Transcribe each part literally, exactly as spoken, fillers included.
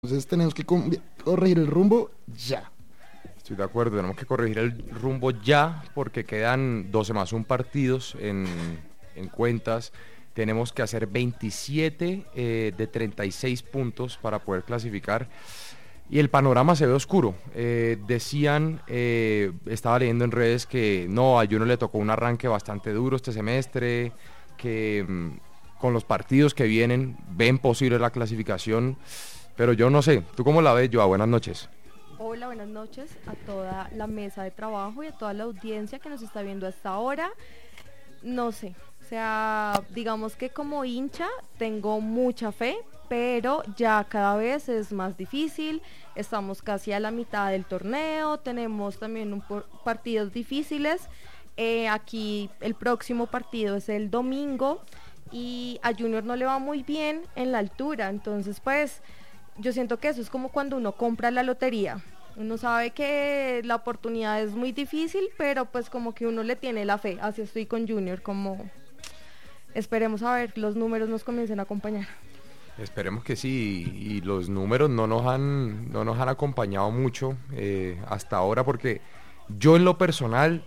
Entonces tenemos que corregir el rumbo ya. Estoy de acuerdo, tenemos que corregir el rumbo ya porque quedan doce más un partidos en, en cuentas. Tenemos que hacer veintisiete eh, de treinta y seis puntos para poder clasificar. Y el panorama se ve oscuro. Eh, decían, eh, estaba leyendo en redes que no, a Junior le tocó un arranque bastante duro este semestre, que mmm, con los partidos que vienen ven posible la clasificación. Pero yo no sé, ¿tú cómo la ves, Joa? Buenas noches. Hola, buenas noches a toda la mesa de trabajo y a toda la audiencia que nos está viendo hasta ahora. No sé, o sea, digamos que como hincha tengo mucha fe, pero ya cada vez es más difícil. Estamos casi a la mitad del torneo, tenemos también un por- partidos difíciles. Eh, aquí el próximo partido es el domingo y a Junior no le va muy bien en la altura, entonces pues yo siento que eso es como cuando uno compra la lotería. Uno sabe que la oportunidad es muy difícil, pero pues como que uno le tiene la fe. Así estoy con Junior, como esperemos a ver los números nos comiencen a acompañar. Esperemos que sí, y los números no nos han, no nos han acompañado mucho eh, hasta ahora, porque yo en lo personal,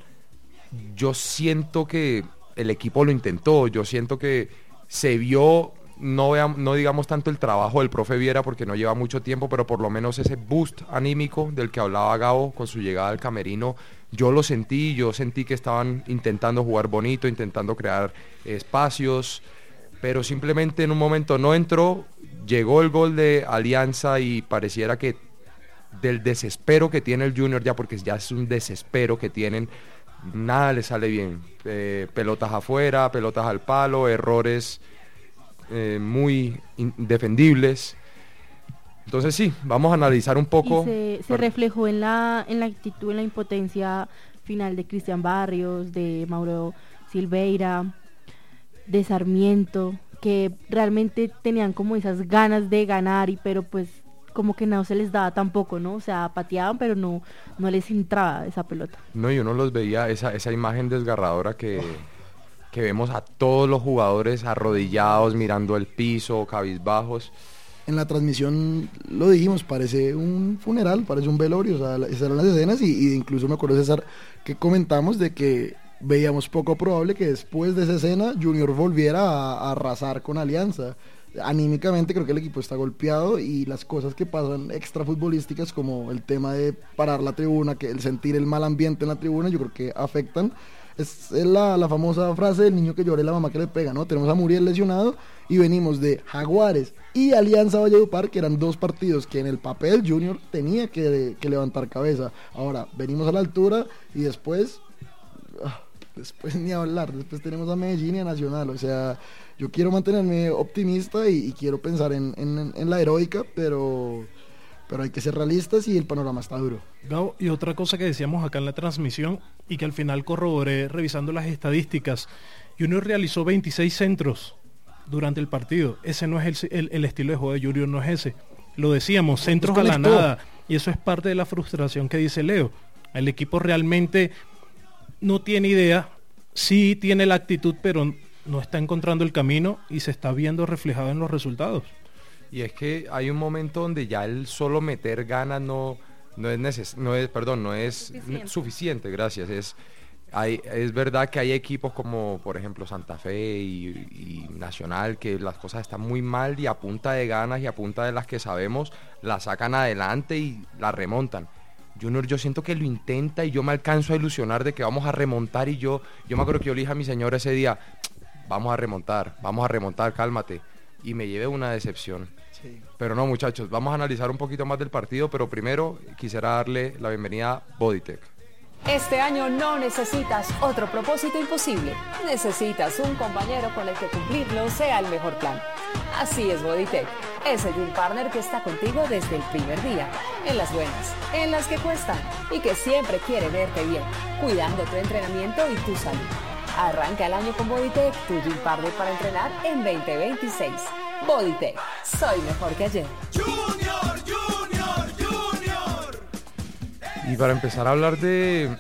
yo siento que el equipo lo intentó, yo siento que se vio, no, veamos, no digamos tanto el trabajo del profe Viera porque no lleva mucho tiempo, pero por lo menos ese boost anímico del que hablaba Gabo con su llegada al camerino, yo lo sentí, yo sentí que estaban intentando jugar bonito, intentando crear espacios, pero simplemente en un momento no entró, llegó el gol de Alianza y pareciera que del desespero que tiene el Junior ya, porque ya es un desespero que tienen, nada le sale bien, eh, pelotas afuera, pelotas al palo, errores eh, muy indefendibles. Entonces sí, vamos a analizar un poco. Y se, se reflejó en la, en la actitud, en la impotencia final de Cristian Barrios, de Mauro Silveira, de Sarmiento, que realmente tenían como esas ganas de ganar, y pero pues como que no se les daba tampoco, ¿no? O sea, pateaban, pero no, no les entraba esa pelota. No, y uno los veía, esa, esa imagen desgarradora que, que vemos a todos los jugadores arrodillados, mirando el piso, cabizbajos. En la transmisión lo dijimos, parece un funeral, parece un velorio, o sea, esas eran las escenas y, y incluso me acuerdo, César, que comentamos de que veíamos poco probable que después de esa escena Junior volviera a, a arrasar con Alianza. Anímicamente creo que el equipo está golpeado y las cosas que pasan extra futbolísticas como el tema de parar la tribuna, que el sentir el mal ambiente en la tribuna, yo creo que afectan. Es, es la, la famosa frase del niño que llora y la mamá que le pega, ¿no? Tenemos a Muriel lesionado y venimos de Jaguares y Alianza Valledupar, que eran dos partidos que en el papel Junior tenía que, que levantar cabeza. Ahora venimos a la altura y después ah, después ni hablar, después tenemos a Medellín y a Nacional, o sea, yo quiero mantenerme optimista y, y quiero pensar en, en, en la heroica, pero, pero hay que ser realistas y el panorama está duro. Gabo, y otra cosa que decíamos acá en la transmisión y que al final corroboré revisando las estadísticas, Junior realizó veintiséis centros durante el partido. Ese no es el, el, el estilo de juego de Junior, no es ese. Lo decíamos, centros a la nada, y eso es parte de la frustración que dice Leo. El equipo realmente no tiene idea, sí tiene la actitud, pero no está encontrando el camino y se está viendo reflejado en los resultados. Y es que hay un momento donde ya el solo meter ganas no, no es neces- no es, perdón, no es suficiente, suficiente gracias. Es, hay, es verdad que hay equipos como por ejemplo Santa Fe y, y Nacional que las cosas están muy mal y a punta de ganas y a punta de las que sabemos la sacan adelante y la remontan. Junior, yo siento que lo intenta y yo me alcanzo a ilusionar de que vamos a remontar y yo, yo me acuerdo que yo le dije a mi señora ese día, vamos a remontar, vamos a remontar, cálmate, y me llevé una decepción. Sí. Pero no, muchachos, vamos a analizar un poquito más del partido, pero primero quisiera darle la bienvenida a Bodytech. Este año no necesitas otro propósito imposible, necesitas un compañero con el que cumplirlo sea el mejor plan. Así es Bodytech, ese gym partner que está contigo desde el primer día, en las buenas, en las que cuestan y que siempre quiere verte bien, cuidando tu entrenamiento y tu salud. Arranca el año con Bodytech, tu gym partner para entrenar en veinte veintiséis. Bodytech, soy mejor que ayer. Junior, Junior, Junior. Y para empezar a hablar de,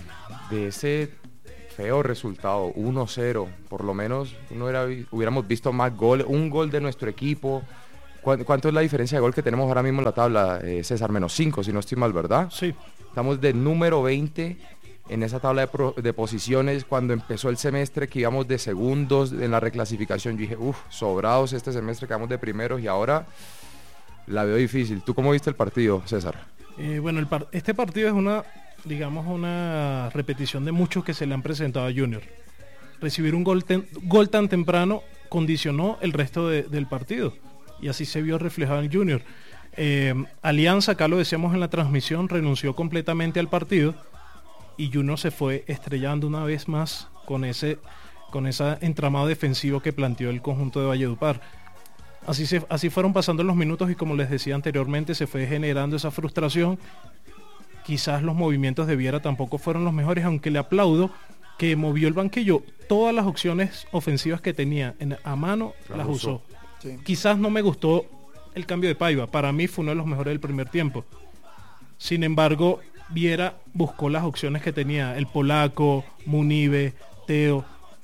de ese feo resultado, uno cero, por lo menos uno era, hubiéramos visto más goles, un gol de nuestro equipo, ¿Cuán- ¿Cuánto es la diferencia de gol que tenemos ahora mismo en la tabla, eh, César? Menos cinco, si no estoy mal, ¿verdad? Sí, Estamos de número veinte en esa tabla de, pro- de posiciones. Cuando empezó el semestre que íbamos de segundos en la reclasificación, yo dije, uff, sobrados este semestre, quedamos de primeros y ahora la veo difícil. ¿Tú cómo viste el partido, César? eh, bueno, el par- este partido es una, digamos, una repetición de muchos que se le han presentado a Junior. Recibir un gol, ten- gol tan temprano condicionó el resto de- del partido y así se vio reflejado en Junior. Eh, Alianza, acá lo decíamos en la transmisión, renunció completamente al partido y Junior se fue estrellando una vez más con ese con ese entramado defensivo que planteó el conjunto de Valledupar. Así, se, así fueron pasando los minutos y como les decía anteriormente, se fue generando esa frustración. Quizás los movimientos de Viera tampoco fueron los mejores, aunque le aplaudo que movió el banquillo. Todas las opciones ofensivas que tenía en, a mano Las las usó. usó. Sí. Quizás no me gustó el cambio de Paiva. Para mí fue uno de los mejores del primer tiempo. Sin embargo, Viera buscó las opciones que tenía. El polaco, Munive, Teo.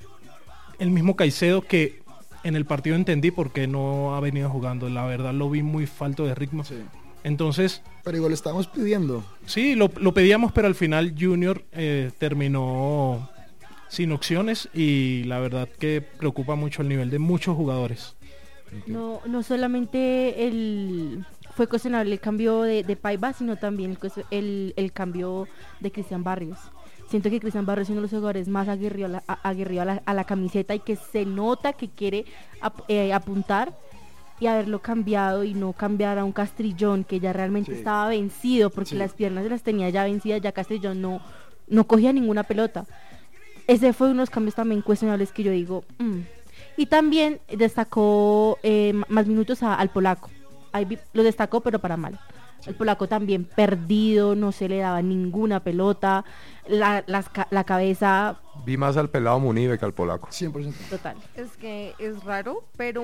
El mismo Caicedo, que en el partido entendí por qué no ha venido jugando. La verdad lo vi muy falto de ritmo. Sí. Entonces, Pero igual estamos pidiendo. sí, lo, lo pedíamos, pero al final Junior eh, terminó sin opciones y la verdad que preocupa mucho el nivel de muchos jugadores. No, no solamente el fue cuestionable el cambio de, de Paiva, sino también el, cues- el, el cambio de Cristian Barrios. Siento que Cristian Barrios es uno de los jugadores más aguerrido a la, a- aguerrido a la, a la camiseta y que se nota que quiere ap- eh, apuntar, y haberlo cambiado y no cambiar a un Castrillón que ya realmente Sí. estaba vencido porque Sí. las piernas se las tenía ya vencidas, ya Castrillón no, no cogía ninguna pelota. Ese fue uno de los cambios también cuestionables que yo digo. mm. Y también destacó eh, m- más minutos a- al polaco. Ahí vi- lo destacó, pero para mal. El polaco también perdido, no se le daba ninguna pelota, la, las ca- la cabeza Vi más al pelado Munive que al polaco. cien por ciento. total. Es que es raro, pero